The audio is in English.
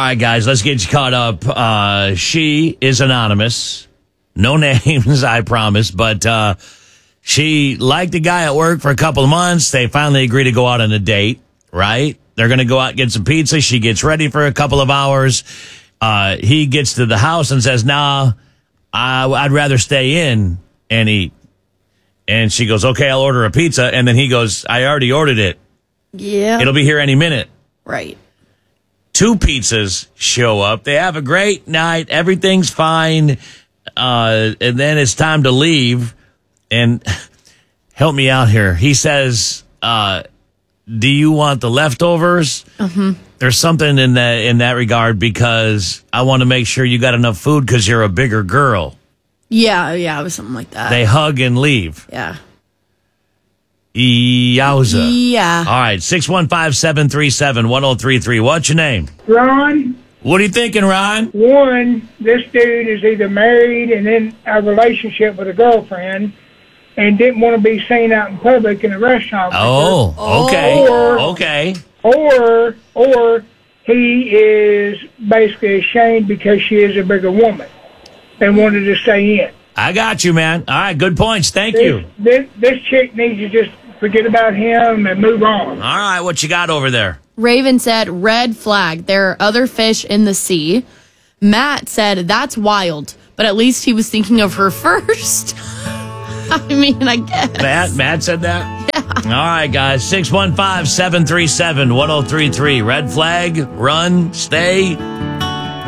right, guys, let's get you caught up. She is anonymous. No names, I promise. But she liked the guy at work for a couple of months. They finally agree to go out on a date, right? They're going to go out and get some pizza. She gets ready for a couple of hours. He gets to the house and says, nah, I'd rather stay in and eat. And she goes, okay, I'll order a pizza. And then he goes, I already ordered it. Yeah. It'll be here any minute. Right. 2 pizzas show up. They have a great night. Everything's fine. And then it's time to leave. And help me out here. He says, do you want the leftovers? Mm-hmm. There's something in that regard because I want to make sure you got enough food because you're a bigger girl. Yeah, it was something like that. They hug and leave. Yeah. Yowza. Yeah. All right, 615-737-1033. What's your name? Ron, What are you thinking, Ron? one, this dude is either married and in a relationship with a girlfriend and didn't want to be seen out in public in a restaurant. Oh, okay. Okay. Or he is basically ashamed because she is a bigger woman and wanted to stay in. I got you, man. All right, good points. Thank you. This chick needs to just forget about him and move on. All right, what you got over there? Raven said, red flag. There are other fish in the sea. Matt said, that's wild. But at least he was thinking of her first. I mean, I guess. Matt said that? Yeah. All right, guys. 615-737-1033. Red flag, run, stay.